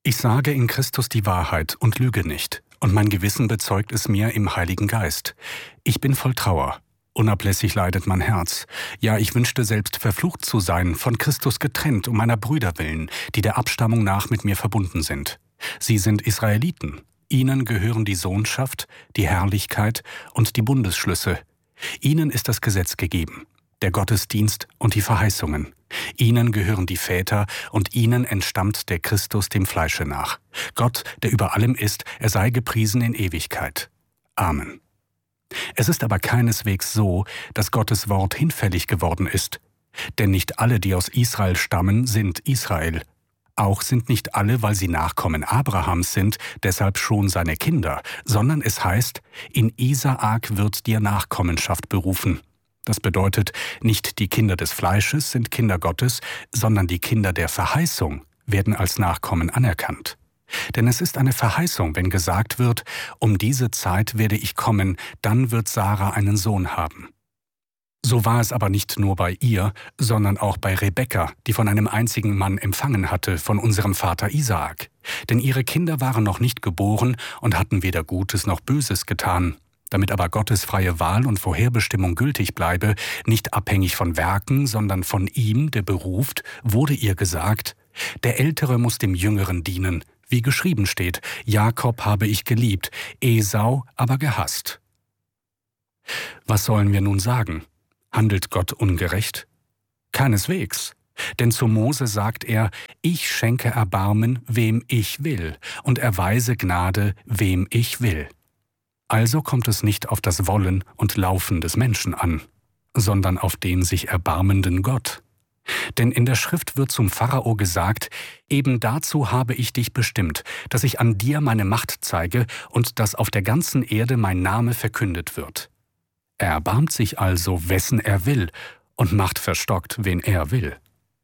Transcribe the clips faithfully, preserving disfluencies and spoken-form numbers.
Ich sage in Christus die Wahrheit und lüge nicht, und mein Gewissen bezeugt es mir im Heiligen Geist. Ich bin voll Trauer. Unablässig leidet mein Herz. Ja, ich wünschte selbst verflucht zu sein, von Christus getrennt, um meiner Brüder willen, die der Abstammung nach mit mir verbunden sind. Sie sind Israeliten. Ihnen gehören die Sohnschaft, die Herrlichkeit und die Bundesschlüsse. Ihnen ist das Gesetz gegeben, der Gottesdienst und die Verheißungen. Ihnen gehören die Väter, und ihnen entstammt der Christus dem Fleische nach. Gott, der über allem ist, er sei gepriesen in Ewigkeit. Amen. Es ist aber keineswegs so, dass Gottes Wort hinfällig geworden ist. Denn nicht alle, die aus Israel stammen, sind Israel. Auch sind nicht alle, weil sie Nachkommen Abrahams sind, deshalb schon seine Kinder, sondern es heißt, in Isaak wird dir Nachkommenschaft berufen. Das bedeutet, nicht die Kinder des Fleisches sind Kinder Gottes, sondern die Kinder der Verheißung werden als Nachkommen anerkannt. Denn es ist eine Verheißung, wenn gesagt wird, um diese Zeit werde ich kommen, dann wird Sarah einen Sohn haben. So war es aber nicht nur bei ihr, sondern auch bei Rebekka, die von einem einzigen Mann empfangen hatte, von unserem Vater Isaak. Denn ihre Kinder waren noch nicht geboren und hatten weder Gutes noch Böses getan. Damit aber Gottes freie Wahl und Vorherbestimmung gültig bleibe, nicht abhängig von Werken, sondern von ihm, der beruft, wurde ihr gesagt, der Ältere muss dem Jüngeren dienen, wie geschrieben steht, Jakob habe ich geliebt, Esau aber gehasst. Was sollen wir nun sagen? Handelt Gott ungerecht? Keineswegs. Denn zu Mose sagt er, ich schenke Erbarmen, wem ich will, und erweise Gnade, wem ich will. Also kommt es nicht auf das Wollen und Laufen des Menschen an, sondern auf den sich erbarmenden Gott. Denn in der Schrift wird zum Pharao gesagt, eben dazu habe ich dich bestimmt, dass ich an dir meine Macht zeige und dass auf der ganzen Erde mein Name verkündet wird. Er erbarmt sich also, wessen er will, und macht verstockt, wen er will.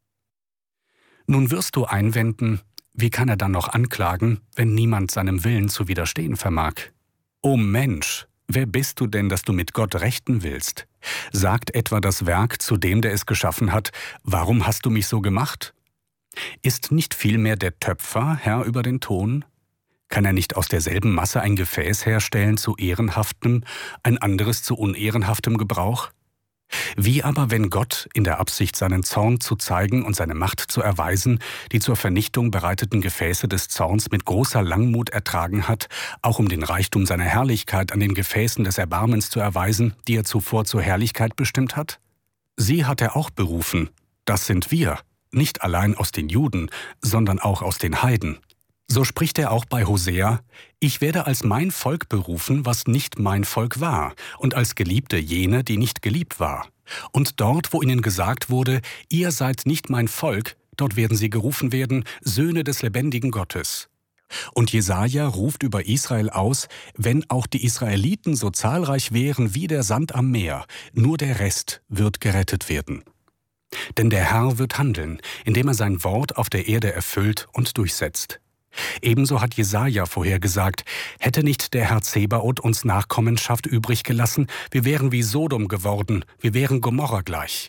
Nun wirst du einwenden, wie kann er dann noch anklagen, wenn niemand seinem Willen zu widerstehen vermag? O Mensch, wer bist du denn, dass du mit Gott rechten willst? Sagt etwa das Werk zu dem, der es geschaffen hat, warum hast du mich so gemacht? Ist nicht vielmehr der Töpfer Herr über den Ton? Kann er nicht aus derselben Masse ein Gefäß herstellen zu ehrenhaftem, ein anderes zu unehrenhaftem Gebrauch? Wie aber, wenn Gott, in der Absicht, seinen Zorn zu zeigen und seine Macht zu erweisen, die zur Vernichtung bereiteten Gefäße des Zorns mit großer Langmut ertragen hat, auch um den Reichtum seiner Herrlichkeit an den Gefäßen des Erbarmens zu erweisen, die er zuvor zur Herrlichkeit bestimmt hat? Sie hat er auch berufen, das sind wir, nicht allein aus den Juden, sondern auch aus den Heiden. So spricht er auch bei Hosea, ich werde als mein Volk berufen, was nicht mein Volk war, und als Geliebte jene, die nicht geliebt war. Und dort, wo ihnen gesagt wurde, ihr seid nicht mein Volk, dort werden sie gerufen werden, Söhne des lebendigen Gottes. Und Jesaja ruft über Israel aus, wenn auch die Israeliten so zahlreich wären wie der Sand am Meer, nur der Rest wird gerettet werden. Denn der Herr wird handeln, indem er sein Wort auf der Erde erfüllt und durchsetzt. Ebenso hat Jesaja vorhergesagt, hätte nicht der Herr Zebaoth uns Nachkommenschaft übrig gelassen, wir wären wie Sodom geworden, wir wären Gomorra gleich.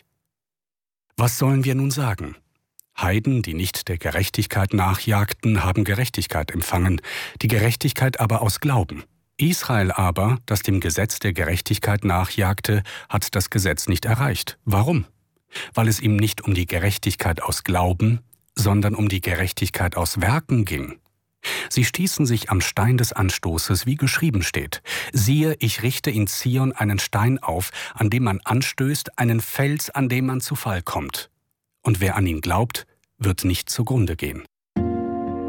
Was sollen wir nun sagen? Heiden, die nicht der Gerechtigkeit nachjagten, haben Gerechtigkeit empfangen, die Gerechtigkeit aber aus Glauben. Israel aber, das dem Gesetz der Gerechtigkeit nachjagte, hat das Gesetz nicht erreicht. Warum? Weil es ihm nicht um die Gerechtigkeit aus Glauben, sondern um die Gerechtigkeit aus Werken ging. Sie stießen sich am Stein des Anstoßes, wie geschrieben steht. Siehe, ich richte in Zion einen Stein auf, an dem man anstößt, einen Fels, an dem man zu Fall kommt. Und wer an ihn glaubt, wird nicht zugrunde gehen.